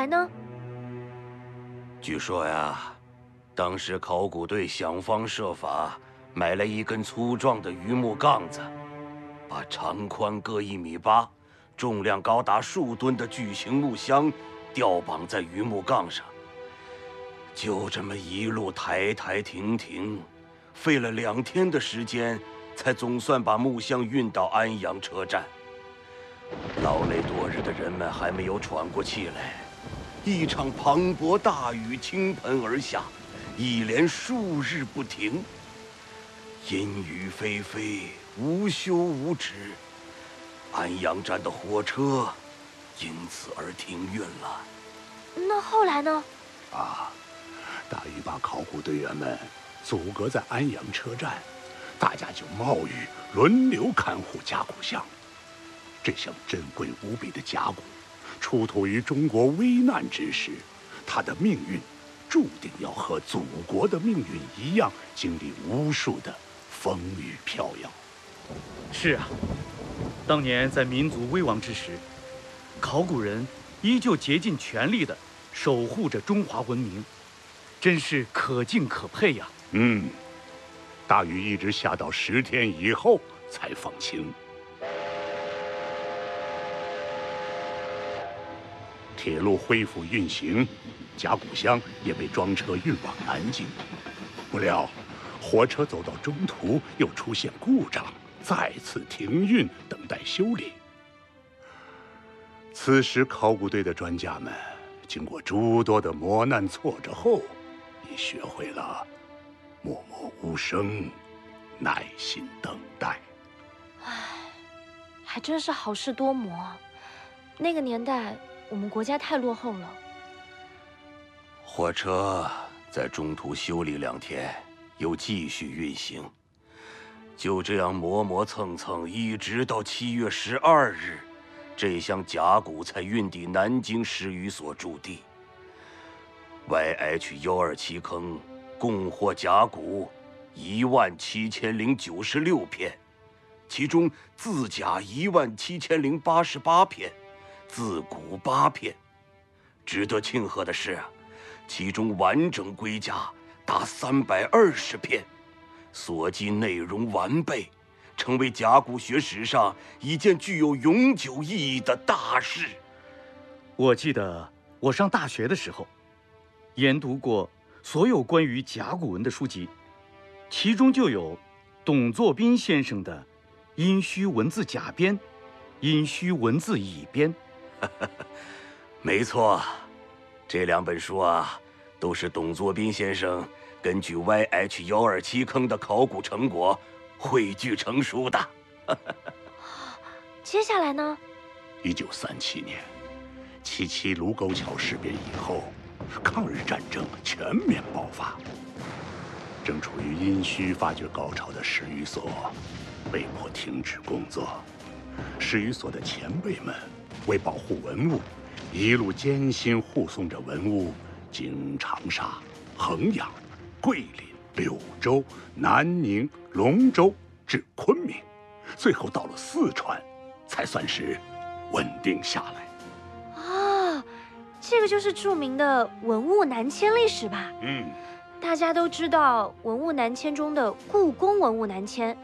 来呢？ 据说呀，当时考古队想方设法买来一根粗壮的榆木杠子，把长宽各1.8米、重量高达数吨的巨型木箱吊绑在榆木杠上，就这么一路抬抬停停，费了2天的时间，才总算把木箱运到安阳车站。劳累多日的人们还没有喘过气来，一场磅礴大雨倾盆而下，一连数日不停，阴雨霏霏，无休无止。安阳站的火车因此而停运了。 那后来呢？ 大雨把考古队员们阻隔在安阳车站，大家就冒雨轮流看护甲骨箱。这项珍贵无比的甲骨，出土于中国危难之时，它的命运注定要和祖国的命运一样，经历无数的风雨飘摇。 是啊，当年在民族危亡之时，考古人依旧竭尽全力地守护着中华文明，真是可敬可佩呀。 大雨一直下到10天以后才放晴。铁路恢复运行，甲骨箱也被装车运往南京。不料，火车走到中途又出现故障，再次停运，等待修理。此时，考古队的专家们经过诸多的磨难挫折后，已学会了默默无声，耐心等待。 还真是好事多磨啊！那个年代，我们国家太落后了。 火车在中途修理2天，又继续运行，就这样磨磨蹭蹭，一直到7月12日，这项甲骨才运抵南京石语所驻地。YH127坑共获甲骨17096片，其中字甲17088片，字骨8片。值得庆贺的是，其中完整龟甲达320片，所记内容完备，成为甲骨学史上一件具有永久意义的大事。 我记得我上大学的时候，研读过所有关于甲骨文的书籍，其中就有董作宾先生的《殷墟文字甲编》《殷墟文字乙编》。 没错，这2本书啊，都是董作宾先生根据 YH127坑的考古成果汇聚成书的。 接下来呢 1937年，77卢沟桥事变以后，抗日战争全面爆发。正处于殷墟发掘高潮的石语所被迫停止工作。石语所的前辈们为保护文物，一路艰辛护送着文物经长沙、衡阳、桂林、柳州、南宁、龙州至昆明，最后到了四川，才算是稳定下来。 这个就是著名的文物南迁历史吧？大家都知道文物南迁中的故宫文物南迁，